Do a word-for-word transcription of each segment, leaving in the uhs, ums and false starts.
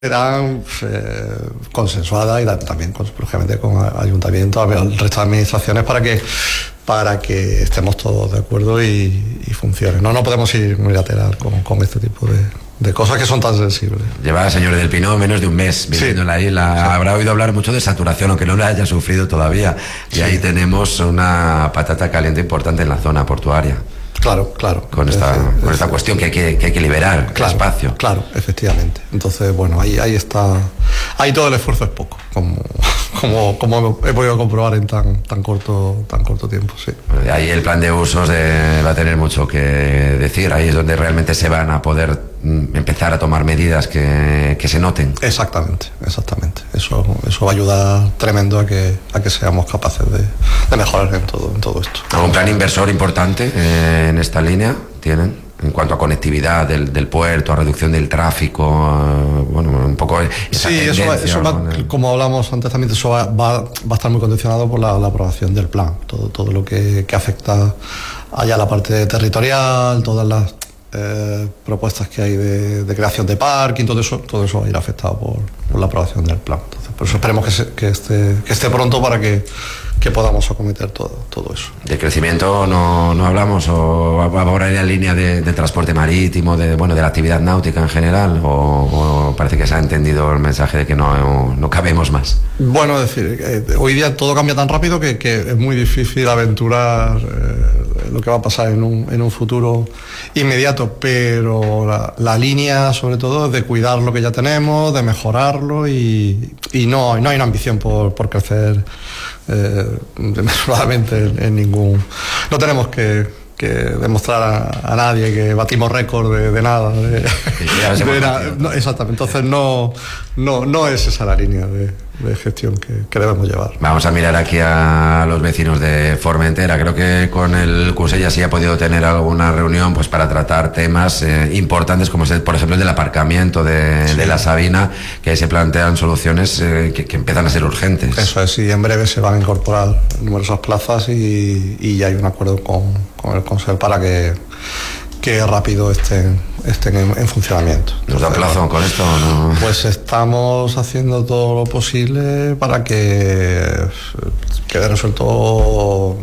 Serán eh, consensuadas y también con, lógicamente con el ayuntamiento, el resto de administraciones para que para que estemos todos de acuerdo y, y funcione. No, no podemos ir unilateral con, con este tipo de, de cosas que son tan sensibles. Lleva, señor del Pino, menos de un mes viviendo sí. en la isla. Sí. Habrá oído hablar mucho de saturación, aunque no la haya sufrido todavía. Y sí. ahí tenemos una patata caliente importante en la zona portuaria. Claro, claro. Con esta, es, con es, esta cuestión que hay que, que hay que liberar, claro, el espacio. Claro, efectivamente. Entonces, bueno, ahí, ahí está. Ahí todo el esfuerzo es poco, como, como, como he podido comprobar en tan, tan corto, tan corto tiempo, sí. Ahí el plan de usos de, va a tener mucho que decir. Ahí es donde realmente se van a poder mm, empezar a tomar medidas que, que se noten. Exactamente, exactamente. Eso, eso va a ayudar tremendo a que, a que seamos capaces de, de mejorar en todo, en todo esto. ¿Algún plan inversor importante eh, en esta línea tienen? En cuanto a conectividad del, del puerto, a reducción del tráfico, uh, bueno, un poco esa sí, eso va, eso va, el... como hablamos antes también, eso va, va, va a estar muy condicionado por la, la aprobación del plan, todo, todo lo que, que afecta allá la parte territorial, todas las eh, propuestas que hay de, de creación de parking, todo eso, todo eso va a ir afectado por, por la aprobación del plan. Entonces, por eso esperemos que, se, que, esté, que esté pronto para que que podamos acometer todo, todo eso. ¿De crecimiento no, no hablamos? ¿O va ahora en la línea de, de transporte marítimo, de, bueno, de la actividad náutica en general? ¿O, o parece que se ha entendido el mensaje de que no, no cabemos más? Bueno, es decir, eh, hoy día todo cambia tan rápido que, que es muy difícil aventurar eh, lo que va a pasar en un, en un futuro inmediato, pero la, la línea sobre todo es de cuidar lo que ya tenemos, de mejorarlo y, y no, no hay una ambición por, por crecer Eh, desmesuradamente en, en ningún. No tenemos que, que demostrar a, a nadie que batimos récord de, de nada. De, de nada no, exactamente. Entonces no, no, no es esa la línea de, de gestión que, que debemos llevar. Vamos a mirar aquí a los vecinos de Formentera. Creo que con el Cusella sí ha podido tener alguna reunión pues para tratar temas eh, importantes como es, por ejemplo, el del aparcamiento de, sí. de la Sabina, que se plantean soluciones eh, que, que empiezan a ser urgentes. Eso es, y en breve se van a incorporar numerosas plazas y, y ya hay un acuerdo con, con el Consell para que que rápido estén, estén en, en funcionamiento. ¿Nos da plazo con esto o no? Pues estamos haciendo todo lo posible para que quede resuelto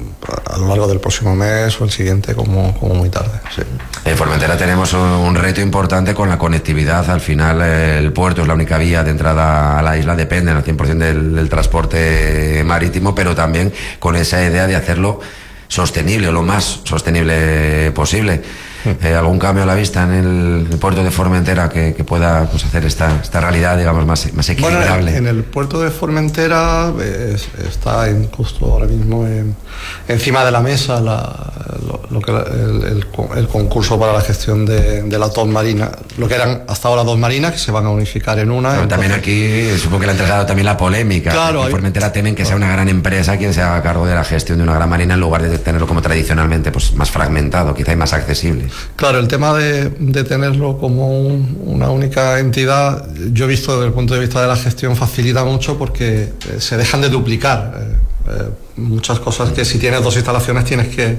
a lo largo del próximo mes o el siguiente como, como muy tarde. Sí. En Formentera tenemos un reto importante con la conectividad. Al final el puerto es la única vía de entrada a la isla, dependen al cien por ciento del, del transporte marítimo, pero también con esa idea de hacerlo sostenible o lo más sostenible posible. Eh, ¿Algún cambio a la vista en el, el puerto de Formentera que, que pueda pues, hacer esta, esta realidad, digamos, más, más equilibrable? Bueno, en, en el puerto de Formentera es, está en, justo ahora mismo en, encima de la mesa la, lo, lo que el, el, el concurso para la gestión de, de las dos marinas, lo que eran hasta ahora dos marinas que se van a unificar en una. Pero entonces, también aquí supongo que le ha entregado también la polémica. Claro, en Formentera temen que claro. sea una gran empresa quien se haga cargo de la gestión de una gran marina en lugar de tenerlo como tradicionalmente pues más fragmentado, quizá y más accesible. Claro, el tema de, de tenerlo como un, una única entidad, yo he visto desde el punto de vista de la gestión facilita mucho porque eh, se dejan de duplicar eh, eh, muchas cosas que si tienes dos instalaciones tienes que,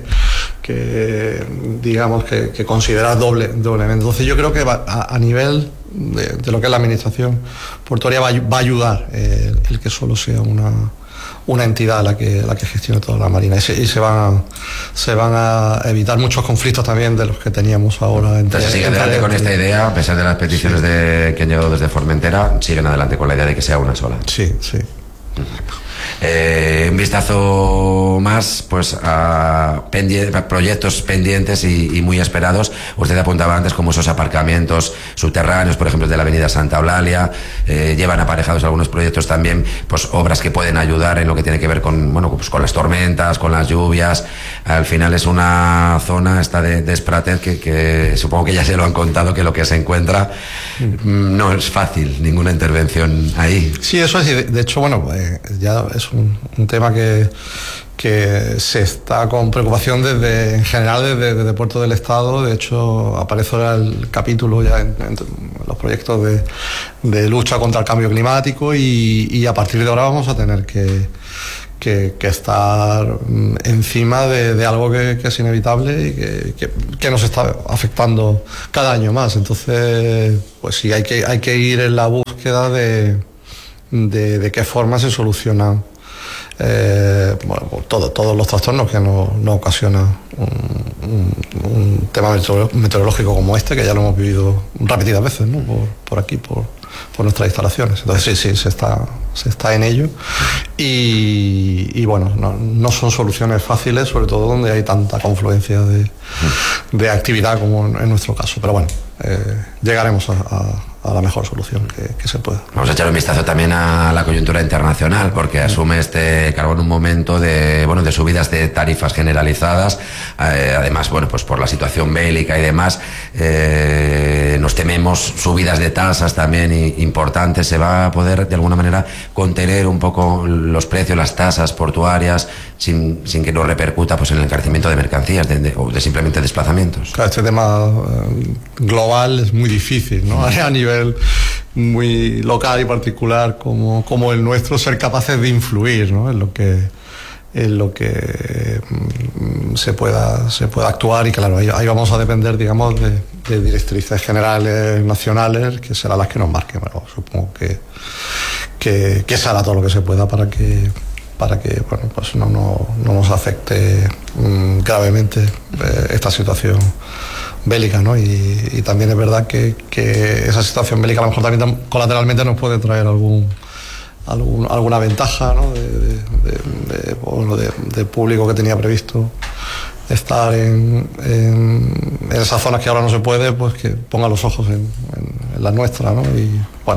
que digamos, que, que considerar doble, doblemente. Entonces yo creo que va, a, a nivel de, de lo que es la administración portuaria va, va a ayudar eh, el, el que solo sea una una entidad la que la que gestione toda la marina y se, y se van a, se van a evitar muchos conflictos también de los que teníamos ahora. Entre, Entonces sigue adelante con esta idea, a pesar de las peticiones sí. de, que han llegado desde Formentera, siguen adelante con la idea de que sea una sola. Sí, sí. Eh, un vistazo más pues a, pendiente, a proyectos pendientes y, y muy esperados. Usted apuntaba antes como esos aparcamientos subterráneos, por ejemplo de la avenida Santa Eulalia, eh, llevan aparejados algunos proyectos también, pues obras que pueden ayudar en lo que tiene que ver con, bueno, pues con las tormentas, con las lluvias. Al final es una zona esta de, de Espratet que, que supongo que ya se lo han contado, que lo que se encuentra mm, no es fácil, ninguna intervención ahí. Sí, eso es, de, de hecho, bueno, eh, ya es un, un tema que, que se está con preocupación desde, en general desde, desde Puerto del Estado. De hecho aparece ahora el capítulo ya en, en los proyectos de, de lucha contra el cambio climático y, y a partir de ahora vamos a tener que que, que estar encima de, de algo que, que es inevitable y que, que, que nos está afectando cada año más. Entonces, pues sí, hay que, hay que ir en la búsqueda de, de, de qué forma se solucionan eh, bueno, todo, todos los trastornos que nos no ocasionan un, un, un tema meteorológico como este, que ya lo hemos vivido repetidas veces, ¿no? por, por aquí, por, por nuestras instalaciones. Entonces sí, sí, se está, se está en ello y, y bueno, no, no son soluciones fáciles, sobre todo donde hay tanta confluencia de, de actividad como en, en nuestro caso, pero bueno, eh, llegaremos a, a a la mejor solución que, que se pueda. Vamos a echar un vistazo también a la coyuntura internacional, porque asume este carbón un momento de, bueno, de subidas de tarifas generalizadas, eh, además, bueno, pues por la situación bélica y demás, eh, nos tememos subidas de tasas también importantes. ¿Se va a poder de alguna manera contener un poco los precios, las tasas portuarias, sin, sin que nos repercuta pues en el encarecimiento de mercancías de, de, o de simplemente desplazamientos? Claro, este tema eh, global es muy difícil, ¿no? A nivel muy local y particular como, como el nuestro, ser capaces de influir, ¿no? en lo que en lo que mm, se pueda se pueda actuar, y claro, ahí, ahí vamos a depender, digamos, de, de directrices generales nacionales, que serán las que nos marquen. Bueno, supongo que, que que se hará todo lo que se pueda para que para que bueno, pues no, no, no nos afecte mm, gravemente eh, esta situación bélica, ¿no? Y, y también es verdad que, que esa situación bélica a lo mejor también colateralmente nos puede traer algún, algún alguna ventaja, ¿no? de, de, de, de, bueno, de, de público que tenía previsto estar en, en, en esas zonas que ahora no se puede, pues que ponga los ojos en, en, en la nuestra, ¿no? Y bueno,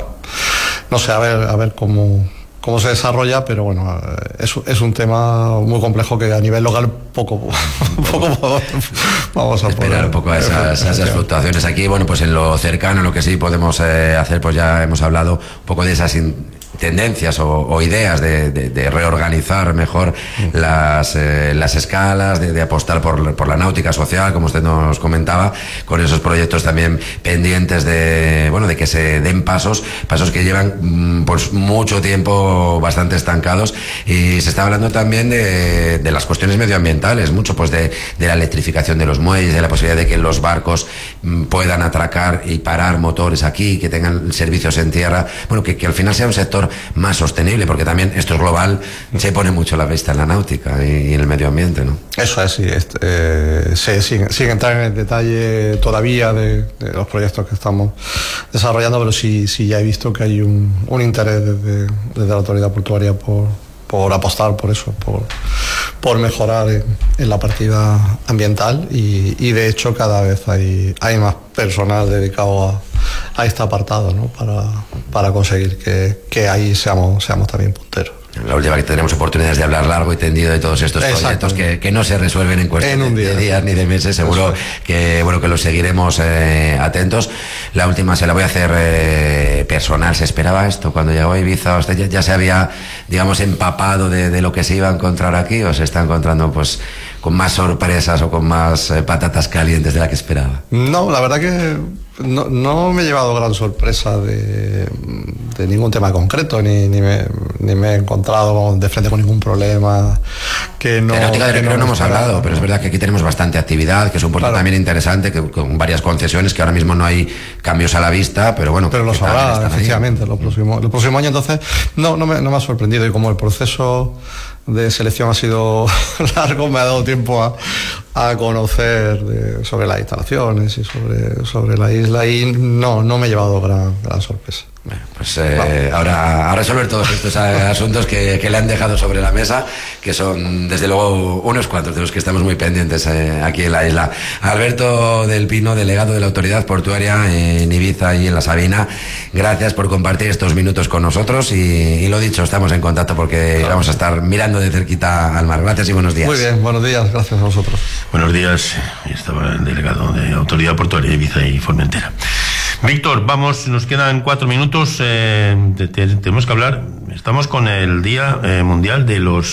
no sé, a ver, a ver cómo cómo se desarrolla, pero bueno, es, es un tema muy complejo que a nivel local poco, poco vamos a esperar un poco a esas, a esas fluctuaciones. Aquí, bueno, pues en lo cercano, lo que sí podemos eh, hacer, pues ya hemos hablado un poco de esas in- tendencias o, o ideas de, de, de reorganizar mejor las, eh, las escalas, de, de apostar por, por la náutica social, como usted nos comentaba, con esos proyectos también pendientes de, bueno, de que se den pasos, pasos que llevan pues mucho tiempo bastante estancados. Y se está hablando también de, de las cuestiones medioambientales, mucho pues de, de la electrificación de los muelles, de la posibilidad de que los barcos mm, puedan atracar y parar motores aquí, que tengan servicios en tierra, bueno, que, que al final sea un sector más sostenible, porque también esto es global, se pone mucho la vista en la náutica y, y en el medio ambiente, ¿no? Eso es, sí, este, eh, sí, sin, sin entrar en el detalle todavía de, de los proyectos que estamos desarrollando, pero sí, sí ya he visto que hay un, un interés desde, desde la autoridad portuaria por, por apostar por eso, por, por mejorar en, en la partida ambiental, y, y de hecho cada vez hay, hay más personal dedicado a a este apartado, ¿no? para, para conseguir que, que ahí seamos, seamos también punteros. La última que tenemos oportunidades de hablar largo y tendido de todos estos Exacto. proyectos que, que no se resuelven en cuestión en día. de días ni de meses, seguro que bueno que los seguiremos eh, atentos. La última se la voy a hacer eh, personal. ¿Se esperaba esto cuando llegó a Ibiza? ¿Usted ya, ya se había, digamos, empapado de, de lo que se iba a encontrar aquí, o se está encontrando pues con más sorpresas o con más eh, patatas calientes de la que esperaba? No, la verdad que no, no me he llevado gran sorpresa de, de ningún tema concreto, ni, ni, me, ni me he encontrado de frente con ningún problema que no... De náutica de recreo no, no hemos hablado, pero es verdad que aquí tenemos bastante actividad, que es un puerto claro. también interesante, que, con varias concesiones, que ahora mismo no hay cambios a la vista, pero bueno... Pero los habrá, efectivamente, los próximos, el próximo año. Entonces, no, no me, no me ha sorprendido, y como el proceso de selección ha sido largo, me ha dado tiempo a, a conocer de, sobre las instalaciones y sobre, sobre la isla, y no, no me he llevado gran, gran sorpresa. Bueno, pues eh, ahora a resolver todos estos asuntos que, que le han dejado sobre la mesa, que son desde luego unos cuantos de los que estamos muy pendientes eh, aquí en la isla. Alberto del Pino, delegado de la Autoridad Portuaria en Ibiza y en la Sabina, gracias por compartir estos minutos con nosotros, y, y lo dicho, estamos en contacto porque claro. vamos a estar mirando de cerquita al mar. Gracias y buenos días. Muy bien, buenos días, gracias a vosotros. Buenos días, estaba el delegado de Autoridad Portuaria de Ibiza y Formentera. Víctor, vamos, nos quedan cuatro minutos, eh, te, te, tenemos que hablar, estamos con el Día eh, Mundial de los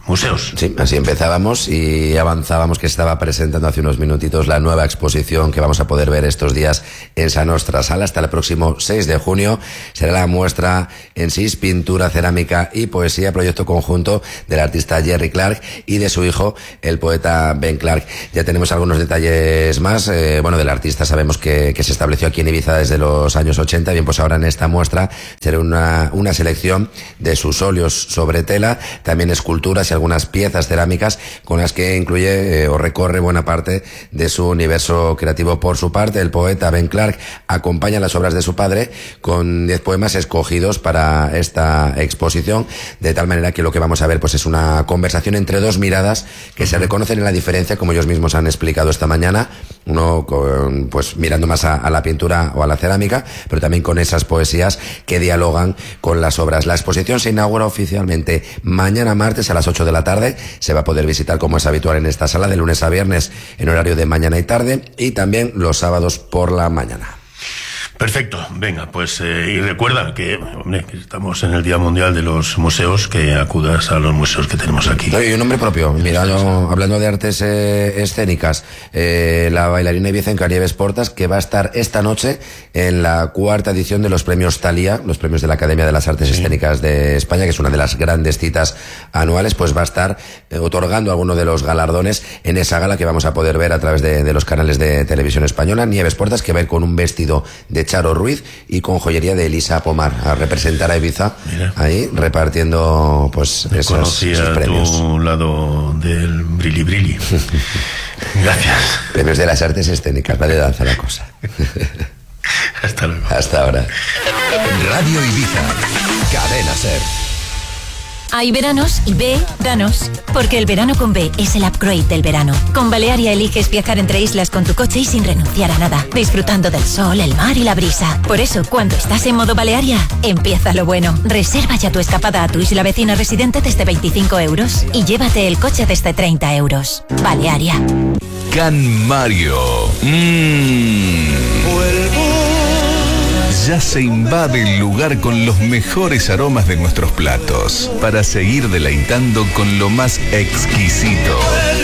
museos. Sí, así empezábamos y avanzábamos que estaba presentando hace unos minutitos la nueva exposición que vamos a poder ver estos días en Sa Nostra Sala hasta el próximo seis de junio. Será la muestra en sí, pintura, cerámica y poesía, proyecto conjunto del artista Jerry Clark y de su hijo, el poeta Ben Clark. Ya tenemos algunos detalles más. Eh, bueno, del artista sabemos que, que se estableció aquí en Ibiza desde los años ochenta. Bien, pues ahora en esta muestra será una, una selección de sus óleos sobre tela, también esculturas y algunas piezas cerámicas con las que incluye eh, o recorre buena parte de su universo creativo. Por su parte, el poeta Ben Clark acompaña las obras de su padre con diez poemas escogidos para esta exposición, de tal manera que lo que vamos a ver pues es una conversación entre dos miradas que se reconocen en la diferencia, como ellos mismos han explicado esta mañana, uno con, pues mirando más a, a la pintura o a la cerámica, pero también con esas poesías que dialogan con las obras. La exposición se inaugura oficialmente mañana martes a las ocho de la tarde. Se va a poder visitar, como es habitual en esta sala, de lunes a viernes en horario de mañana y tarde, y también los sábados por la mañana. Perfecto, venga, pues eh, y recuerda que, hombre, que estamos en el Día Mundial de los Museos, que acudas a los museos que tenemos aquí. No, y un nombre propio, mira, yo, hablando de artes eh, escénicas, eh, la bailarina ibicenca Nieves Portas, que va a estar esta noche en la cuarta edición de los premios Thalia, los premios de la Academia de las Artes sí. Escénicas de España, que es una de las grandes citas anuales, pues va a estar eh, otorgando alguno de los galardones en esa gala que vamos a poder ver a través de, de los canales de televisión española. Nieves Portas, que va a ir con un vestido de Charo Ruiz y con joyería de Elisa Pomar a representar a Ibiza. Mira. Ahí repartiendo pues Me esos, conocía esos premios. Tu lado del brilli brilli. Gracias. Premios de las artes escénicas, vale, danza la cosa. Hasta luego. Hasta ahora. Radio Ibiza, Cadena Ser. Hay veranos y B, danos. Porque el verano con B es el upgrade del verano. Con Balearia eliges viajar entre islas con tu coche y sin renunciar a nada. Disfrutando del sol, el mar y la brisa. Por eso, cuando estás en modo Balearia, empieza lo bueno. Reserva ya tu escapada a tu isla vecina residente desde veinticinco euros. Y llévate el coche desde treinta euros. Balearia. Can Mario. Mmm. Ya se invade el lugar con los mejores aromas de nuestros platos, para seguir deleitando con lo más exquisito.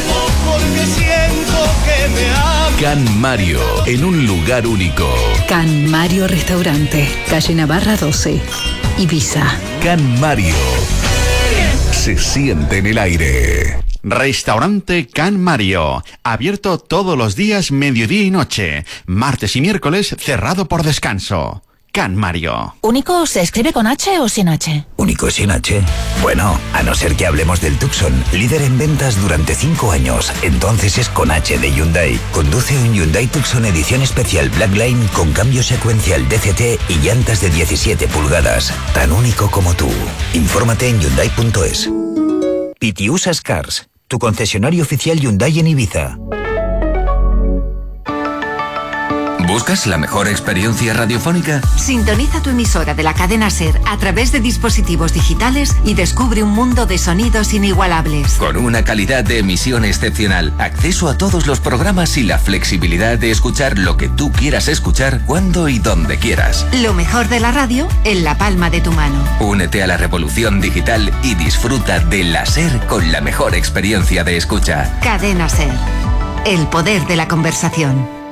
Can Mario, en un lugar único. Can Mario Restaurante, calle Navarra doce, Ibiza. Can Mario, se siente en el aire. Restaurante Can Mario, abierto todos los días, mediodía y noche, martes y miércoles cerrado por descanso. Can Mario. ¿Único se escribe con H o sin H? ¿Único sin H? Bueno, a no ser que hablemos del Tucson, líder en ventas durante cinco años. Entonces es con H de Hyundai. Conduce un Hyundai Tucson edición especial Blackline con cambio secuencial D C T y llantas de diecisiete pulgadas. Tan único como tú. Infórmate en Hyundai punto es. Pitiusas Cars, tu concesionario oficial Hyundai en Ibiza. ¿Buscas la mejor experiencia radiofónica? Sintoniza tu emisora de la cadena SER a través de dispositivos digitales y descubre un mundo de sonidos inigualables. Con una calidad de emisión excepcional, acceso a todos los programas y la flexibilidad de escuchar lo que tú quieras escuchar cuando y donde quieras. Lo mejor de la radio en la palma de tu mano. Únete a la revolución digital y disfruta de la SER con la mejor experiencia de escucha. Cadena SER. El poder de la conversación.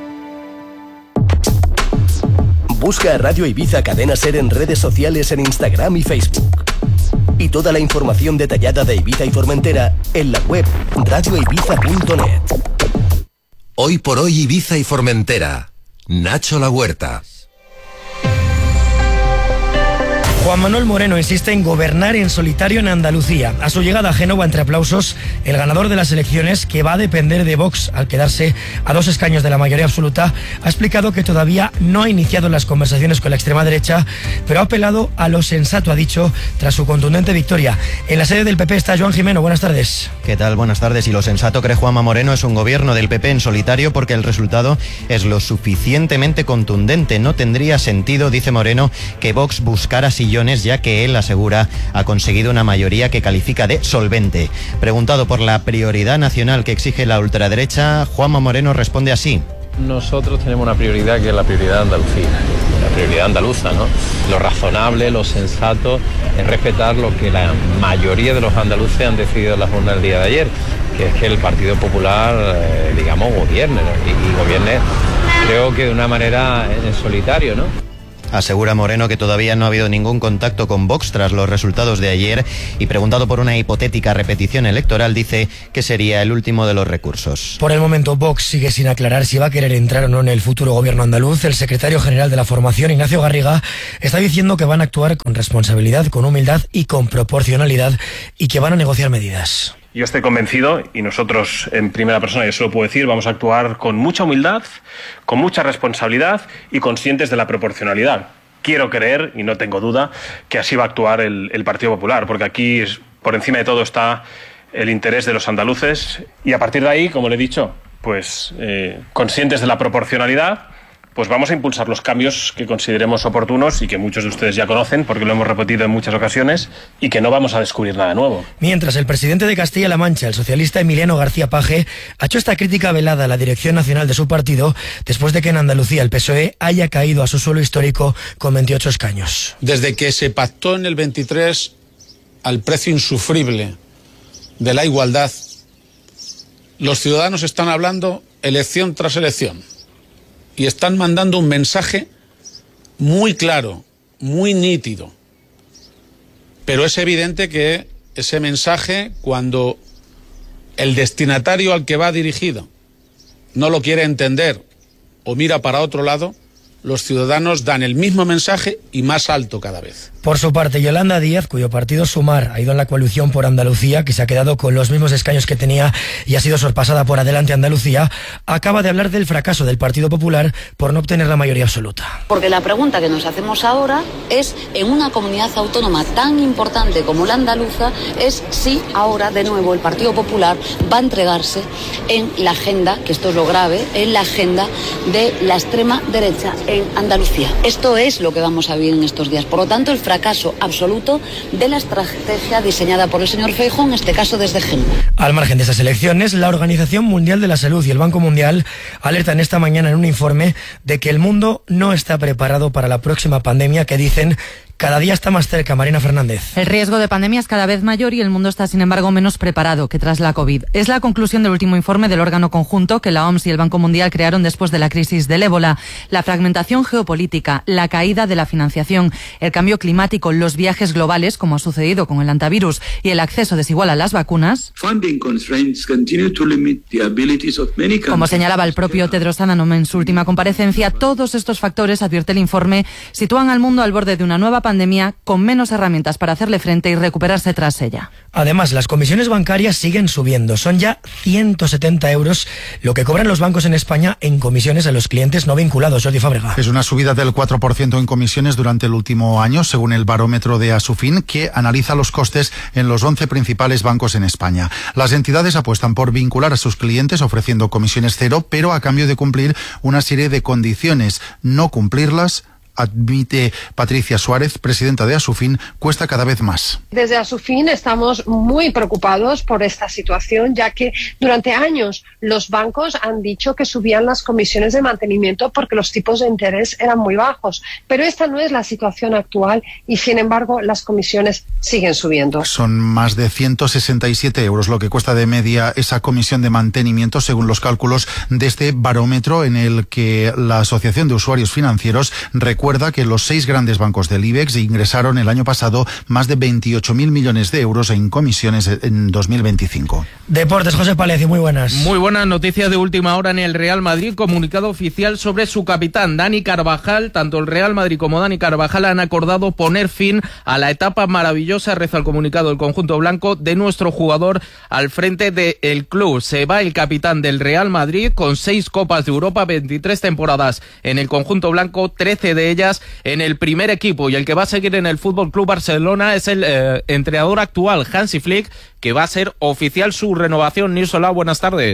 Busca a Radio Ibiza Cadena Ser en redes sociales en Instagram y Facebook. Y toda la información detallada de Ibiza y Formentera en la web radio ibiza punto net. Hoy por hoy Ibiza y Formentera. Nacho La Huerta. Juan Manuel Moreno insiste en gobernar en solitario en Andalucía. A su llegada a Génova, entre aplausos, el ganador de las elecciones, que va a depender de Vox al quedarse a dos escaños de la mayoría absoluta, ha explicado que todavía no ha iniciado las conversaciones con la extrema derecha, pero ha apelado a lo sensato, ha dicho, tras su contundente victoria. En la sede del P P está Joan Jimeno. Buenas tardes. ¿Qué tal? Buenas tardes. Y lo sensato, cree Juanma Moreno, es un gobierno del P P en solitario porque el resultado es lo suficientemente contundente. No tendría sentido, dice Moreno, que Vox buscara sillones, ya que él asegura ha conseguido una mayoría que califica de solvente. Preguntado por la prioridad nacional que exige la ultraderecha, Juanma Moreno responde así. Nosotros tenemos una prioridad que es la prioridad de Andalucía. La prioridad andaluza, ¿no? Lo razonable, lo sensato es respetar lo que la mayoría de los andaluces han decidido en la jornada del día de ayer, que es que el Partido Popular, eh, digamos, gobierne, ¿no? y, y gobierne, creo que de una manera en solitario, ¿no? Asegura Moreno que todavía no ha habido ningún contacto con Vox tras los resultados de ayer y, preguntado por una hipotética repetición electoral, dice que sería el último de los recursos. Por el momento, Vox sigue sin aclarar si va a querer entrar o no en el futuro gobierno andaluz. El secretario general de la formación, Ignacio Garriga, está diciendo que van a actuar con responsabilidad, con humildad y con proporcionalidad, y que van a negociar medidas. Yo estoy convencido, y nosotros en primera persona, yo se lo puedo decir, vamos a actuar con mucha humildad, con mucha responsabilidad y conscientes de la proporcionalidad. Quiero creer, y no tengo duda, que así va a actuar el, el Partido Popular, porque aquí por encima de todo está el interés de los andaluces, y a partir de ahí, como le he dicho, pues eh, conscientes de la proporcionalidad, pues vamos a impulsar los cambios que consideremos oportunos y que muchos de ustedes ya conocen porque lo hemos repetido en muchas ocasiones, y que no vamos a descubrir nada nuevo. Mientras, el presidente de Castilla-La Mancha, el socialista Emiliano García Paje, ha hecho esta crítica velada a la dirección nacional de su partido después de que en Andalucía el P S O E haya caído a su suelo histórico con veintiocho escaños. Desde que se pactó en el veintitrés al precio insufrible de la igualdad, los ciudadanos están hablando elección tras elección. Y están mandando un mensaje muy claro, muy nítido. Pero es evidente que ese mensaje, cuando el destinatario al que va dirigido no lo quiere entender o mira para otro lado, los ciudadanos dan el mismo mensaje y más alto cada vez. Por su parte, Yolanda Díaz, cuyo partido Sumar ha ido en la coalición por Andalucía, que se ha quedado con los mismos escaños que tenía y ha sido sorpasada por Adelante Andalucía, acaba de hablar del fracaso del Partido Popular por no obtener la mayoría absoluta. Porque la pregunta que nos hacemos ahora es, en una comunidad autónoma tan importante como la andaluza, es si ahora de nuevo el Partido Popular va a entregarse en la agenda, que esto es lo grave, en la agenda de la extrema derecha en Andalucía. Esto es lo que vamos a vivir en estos días. Por lo tanto, el fracaso absoluto de la estrategia diseñada por el señor Feijóo, en este caso desde Génova. Al margen de esas elecciones, la Organización Mundial de la Salud y el Banco Mundial alertan esta mañana en un informe de que el mundo no está preparado para la próxima pandemia que, dicen, cada día está más cerca. Marina Fernández. El riesgo de pandemia es cada vez mayor y el mundo está, sin embargo, menos preparado que tras la COVID. Es la conclusión del último informe del órgano conjunto que la O M S y el Banco Mundial crearon después de la crisis del ébola. La fragmentación geopolítica, la caída de la financiación, el cambio climático, los viajes globales, como ha sucedido con el antivirus, y el acceso desigual a las vacunas. Como señalaba el propio Tedros Adhanom en su última comparecencia, todos estos factores, advierte el informe, sitúan al mundo al borde de una nueva pandemia con menos herramientas para hacerle frente y recuperarse tras ella. Además, las comisiones bancarias siguen subiendo. Son ya ciento setenta euros lo que cobran los bancos en España en comisiones a los clientes no vinculados. Jordi Fábrega. Es una subida del cuatro por ciento en comisiones durante el último año, según el barómetro de Asufin, que analiza los costes en los once principales bancos en España. Las entidades apuestan por vincular a sus clientes ofreciendo comisiones cero, pero a cambio de cumplir una serie de condiciones. No cumplirlas, admite Patricia Suárez, presidenta de Asufin, cuesta cada vez más. Desde Asufin estamos muy preocupados por esta situación, ya que durante años los bancos han dicho que subían las comisiones de mantenimiento porque los tipos de interés eran muy bajos, pero esta no es la situación actual y, sin embargo, las comisiones siguen subiendo. Son más de ciento sesenta y siete euros lo que cuesta de media esa comisión de mantenimiento, según los cálculos de este barómetro, en el que la Asociación de Usuarios Financieros recuerda Recuerda que los seis grandes bancos del IBEX ingresaron el año pasado más de veintiocho mil millones de euros en comisiones en dos mil veinticinco. Deportes, José Palecio, muy buenas. Muy buenas noticias de última hora en el Real Madrid. Comunicado oficial sobre su capitán, Dani Carvajal. Tanto el Real Madrid como Dani Carvajal han acordado poner fin a la etapa maravillosa, reza el comunicado del conjunto blanco, de nuestro jugador al frente del club. Se va el capitán del Real Madrid con seis Copas de Europa, veintitrés temporadas en el conjunto blanco, trece de ellas en el primer equipo, y el que va a seguir en el F C Barcelona es el eh, entrenador actual, Hansi Flick, que va a ser oficial su renovación. Nils Solá, buenas tardes.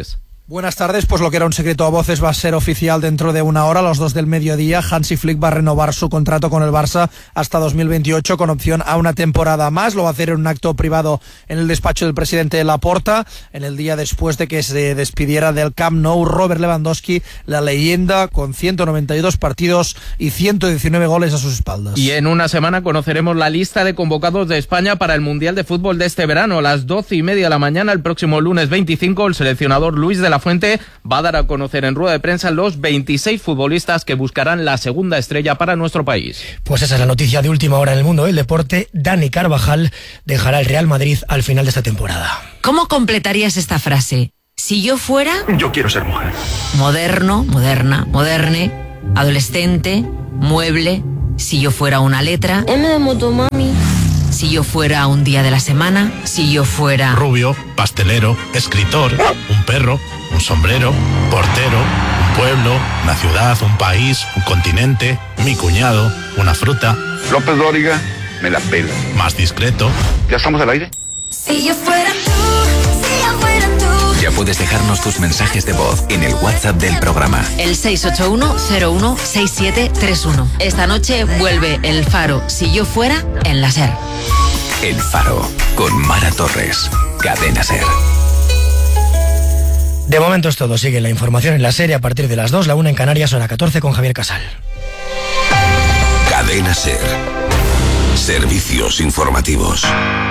Buenas tardes, pues lo que era un secreto a voces va a ser oficial dentro de una hora, a las dos del mediodía. Hansi Flick va a renovar su contrato con el Barça hasta dos mil veintiocho con opción a una temporada más. Lo va a hacer en un acto privado en el despacho del presidente Laporta, en el día después de que se despidiera del Camp Nou Robert Lewandowski, la leyenda con ciento noventa y dos partidos y ciento diecinueve goles a sus espaldas. Y en una semana conoceremos la lista de convocados de España para el Mundial de Fútbol de este verano. A las doce y media de la mañana, el próximo lunes veinticinco, el seleccionador Luis de la Fuente va a dar a conocer en rueda de prensa los veintiséis futbolistas que buscarán la segunda estrella para nuestro país. Pues esa es la noticia de última hora en el mundo del deporte. Dani Carvajal dejará el Real Madrid al final de esta temporada. ¿Cómo completarías esta frase? Si yo fuera... Yo quiero ser mujer. Moderno, moderna, moderne, adolescente, mueble. Si yo fuera una letra... M de motomami. Si yo fuera un día de la semana. Si yo fuera... Rubio, pastelero, escritor, un perro, un sombrero, portero, un pueblo, una ciudad, un país, un continente, mi cuñado, una fruta. López Dóriga, me la pela. Más discreto. ¿Ya estamos al aire? Si yo fuera tú, si yo fuera tú. Ya puedes dejarnos tus mensajes de voz en el WhatsApp del programa. El seis ocho uno cero uno seis siete tres uno. Esta noche vuelve El Faro, Si yo fuera, en la SER. El Faro, con Mara Torres. Cadena SER. De momento es todo. Sigue la información en la serie a partir de las dos, la una en Canarias, hora catorce con Javier Casal. Cadena SER. Servicios informativos.